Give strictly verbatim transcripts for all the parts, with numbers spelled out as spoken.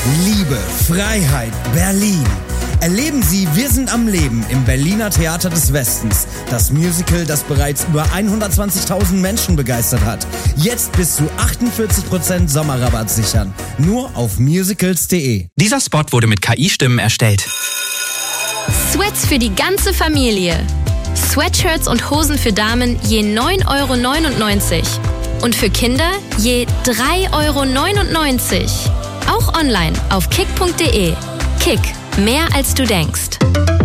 Liebe, Freiheit, Berlin. Erleben Sie Wir sind am Leben im Berliner Theater des Westens. Das Musical, das bereits über hundertzwanzigtausend Menschen begeistert hat. Jetzt bis zu achtundvierzig Prozent Sommerrabatt sichern. Nur auf musicals punkt de. Dieser Spot wurde mit K I-Stimmen erstellt. Sweats für die ganze Familie. Sweatshirts und Hosen für Damen je neun Euro neunundneunzig. Und für Kinder je drei Euro neunundneunzig. Auch online auf kick punkt de. Kick. Mehr als du denkst.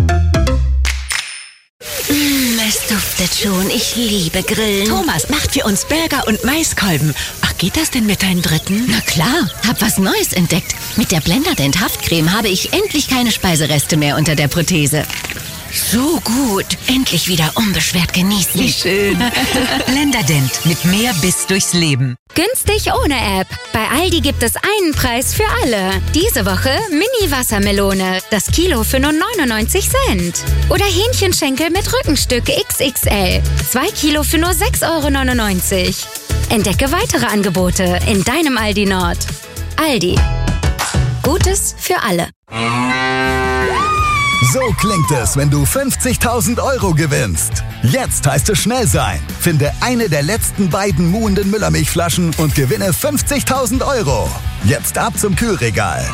Mm, es duftet schon. Ich liebe Grillen. Thomas macht für uns Burger und Maiskolben. Ach, geht das denn mit deinen Dritten? Na klar, hab was Neues entdeckt. Mit der Blenderdent Haftcreme habe ich endlich keine Speisereste mehr unter der Prothese. So gut. Endlich wieder unbeschwert genießen. Wie schön. Blenderdent mit mehr Biss durchs Leben. Günstig ohne App. Bei Aldi gibt es einen Preis für alle. Diese Woche Mini-Wassermelone. Das Kilo für nur neunundneunzig Cent. Oder Hähnchenschenkel mit Rückenstück X X L. Zwei Kilo für nur sechs Euro neunundneunzig. Entdecke weitere Angebote in deinem Aldi Nord. Aldi. Gutes für alle. So klingt es, wenn du fünfzigtausend Euro gewinnst. Jetzt heißt es schnell sein. Finde eine der letzten beiden muhenden Müllermilchflaschen und gewinne fünfzigtausend Euro. Jetzt ab zum Kühlregal.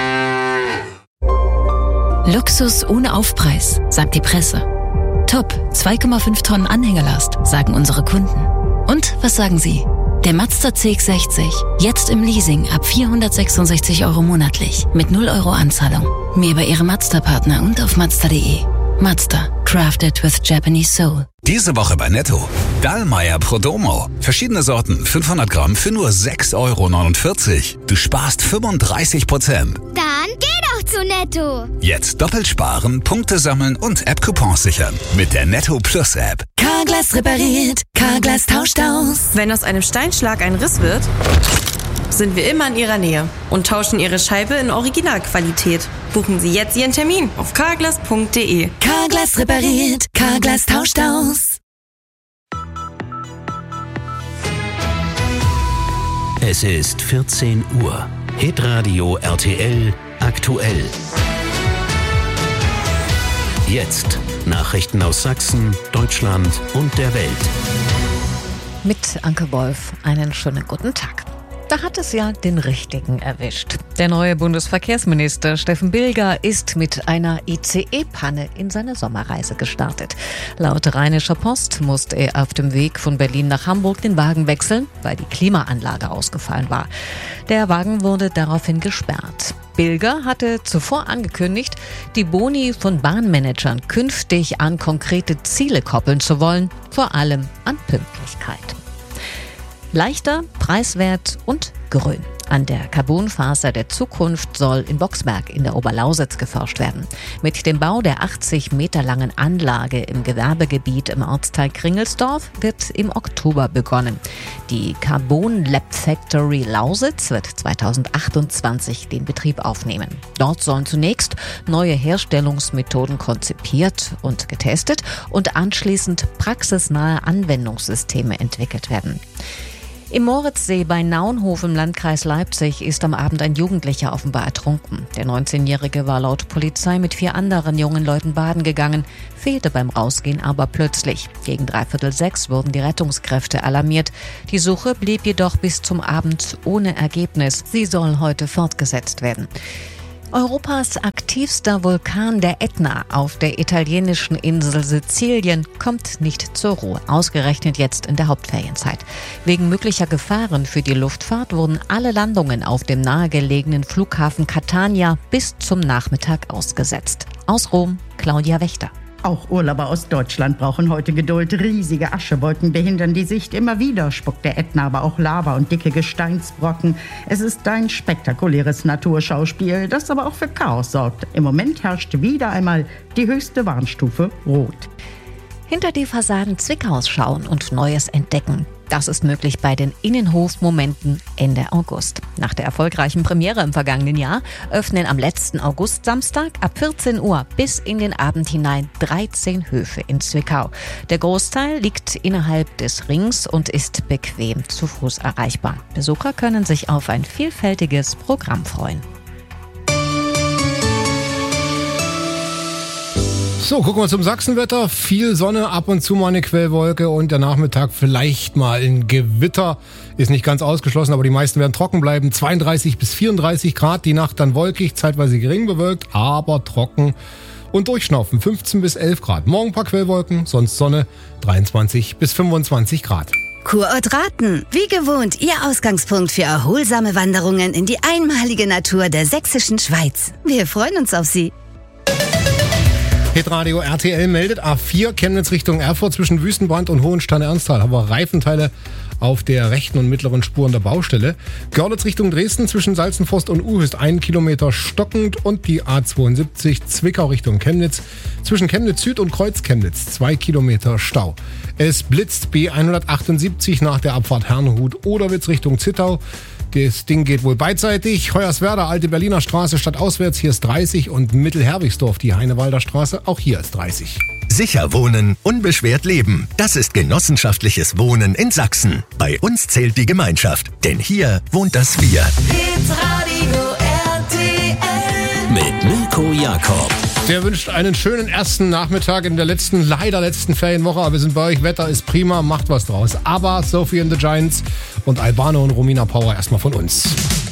Luxus ohne Aufpreis, sagt die Presse. Top, zwei Komma fünf Tonnen Anhängerlast, sagen unsere Kunden. Und was sagen Sie? Der Mazda C X sechzig, jetzt im Leasing ab vierhundertsechsundsechzig Euro monatlich, mit null Euro Anzahlung. Mehr bei Ihrem Mazda-Partner und auf mazda punkt de. Mazda, crafted with Japanese soul. Diese Woche bei Netto. Dallmayr Prodomo. Verschiedene Sorten, fünfhundert Gramm für nur sechs Euro neunundvierzig. Du sparst fünfunddreißig Prozent. Dann geh doch zu Netto. Jetzt doppelt sparen, Punkte sammeln und App-Coupons sichern. Mit der Netto Plus App. Carglass repariert, Carglass tauscht aus. Wenn aus einem Steinschlag ein Riss wird, sind wir immer in Ihrer Nähe und tauschen Ihre Scheibe in Originalqualität. Buchen Sie jetzt Ihren Termin auf carglass punkt de. Carglass repariert, Carglass tauscht aus. Es ist vierzehn Uhr. Hitradio R T L aktuell. Jetzt Nachrichten aus Sachsen, Deutschland und der Welt. Mit Anke Wolf einen schönen guten Tag. Da hat es ja den Richtigen erwischt. Der neue Bundesverkehrsminister Steffen Bilger ist mit einer I C E-Panne in seine Sommerreise gestartet. Laut Rheinischer Post musste er auf dem Weg von Berlin nach Hamburg den Wagen wechseln, weil die Klimaanlage ausgefallen war. Der Wagen wurde daraufhin gesperrt. Bilger hatte zuvor angekündigt, die Boni von Bahnmanagern künftig an konkrete Ziele koppeln zu wollen, vor allem an Pünktlichkeit. Leichter, preiswert und grün. An der Carbonfaser der Zukunft soll in Boxberg in der Oberlausitz geforscht werden. Mit dem Bau der achtzig Meter langen Anlage im Gewerbegebiet im Ortsteil Kringelsdorf wird im Oktober begonnen. Die Carbon Lab Factory Lausitz wird zweitausendachtundzwanzig den Betrieb aufnehmen. Dort sollen zunächst neue Herstellungsmethoden konzipiert und getestet und anschließend praxisnahe Anwendungssysteme entwickelt werden. Im Moritzsee bei Naunhof im Landkreis Leipzig ist am Abend ein Jugendlicher offenbar ertrunken. Der neunzehnjährige war laut Polizei mit vier anderen jungen Leuten baden gegangen, fehlte beim Rausgehen aber plötzlich. Gegen dreiviertel sechs wurden die Rettungskräfte alarmiert. Die Suche blieb jedoch bis zum Abend ohne Ergebnis. Sie soll heute fortgesetzt werden. Europas aktivster Vulkan, der Ätna, auf der italienischen Insel Sizilien, kommt nicht zur Ruhe. Ausgerechnet jetzt in der Hauptferienzeit. Wegen möglicher Gefahren für die Luftfahrt wurden alle Landungen auf dem nahegelegenen Flughafen Catania bis zum Nachmittag ausgesetzt. Aus Rom, Claudia Wächter. Auch Urlauber aus Deutschland brauchen heute Geduld. Riesige Aschewolken behindern die Sicht. Immer wieder spuckt der Ätna aber auch Lava und dicke Gesteinsbrocken. Es ist ein spektakuläres Naturschauspiel, das aber auch für Chaos sorgt. Im Moment herrscht wieder einmal die höchste Warnstufe Rot. Hinter die Fassaden Zwickaus schauen und Neues entdecken. Das ist möglich bei den Innenhofmomenten Ende August. Nach der erfolgreichen Premiere im vergangenen Jahr öffnen am letzten August-Samstag ab vierzehn Uhr bis in den Abend hinein dreizehn Höfe in Zwickau. Der Großteil liegt innerhalb des Rings und ist bequem zu Fuß erreichbar. Besucher können sich auf ein vielfältiges Programm freuen. So, gucken wir zum Sachsenwetter. Viel Sonne, ab und zu mal eine Quellwolke und der Nachmittag vielleicht mal ein Gewitter. Ist nicht ganz ausgeschlossen, aber die meisten werden trocken bleiben. zweiunddreißig bis vierunddreißig Grad, die Nacht dann wolkig, zeitweise gering bewölkt, aber trocken und durchschnaufen. fünfzehn bis elf Grad. Morgen ein paar Quellwolken, sonst Sonne, dreiundzwanzig bis fünfundzwanzig Grad. Kurort Raten. Wie gewohnt, Ihr Ausgangspunkt für erholsame Wanderungen in die einmalige Natur der sächsischen Schweiz. Wir freuen uns auf Sie. Hitradio R T L meldet A vier Chemnitz Richtung Erfurt zwischen Wüstenbrand und Hohenstein-Ernsthal. Haben wir Reifenteile auf der rechten und mittleren Spuren der Baustelle. Görlitz Richtung Dresden zwischen Salzenforst und Uhöst ein Kilometer stockend und die A zweiundsiebzig Zwickau Richtung Chemnitz zwischen Chemnitz Süd und Kreuz Chemnitz zwei Kilometer Stau. Es blitzt B hundertachtundsiebzig nach der Abfahrt Herrnhut-Oderwitz Richtung Zittau. Das Ding geht wohl beidseitig. Hoyerswerda, Alte Berliner Straße stadtauswärts, hier ist dreißig und Mittelherwigsdorf, die Heinewalder Straße, auch hier ist dreißig. Sicher wohnen, unbeschwert leben. Das ist genossenschaftliches Wohnen in Sachsen. Bei uns zählt die Gemeinschaft, denn hier wohnt das Wir. Hitradio R T L Mit Mirko Jakob. Der wünscht einen schönen ersten Nachmittag in der letzten, leider letzten Ferienwoche. Aber wir sind bei euch, Wetter ist prima, macht was draus. Aber Sophie and the Giants und Albano und Romina Power erstmal von uns.